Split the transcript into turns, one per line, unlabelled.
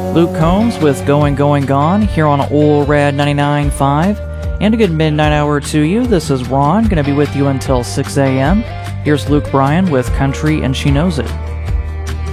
Luke Combs with Going, Going, Gone here on Ol' Rad 99.5. And a good midnight hour to you. This is Ron, going to be with you until 6 a.m. Here's Luke Bryan with Country and She Knows It.